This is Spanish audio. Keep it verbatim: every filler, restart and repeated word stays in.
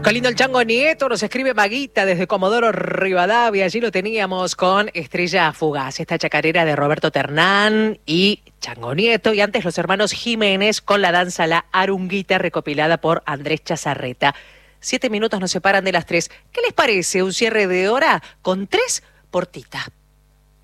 Qué lindo el Chango Nieto, nos escribe Maguita desde Comodoro Rivadavia. Allí lo teníamos con Estrella Fugaz, esta chacarera de Roberto Ternán y Chango Nieto. Y antes los hermanos Jiménez con la danza La Arunguita, recopilada por Andrés Chazarreta. Siete minutos nos separan de las tres. ¿Qué les parece un cierre de hora con tres por Tita?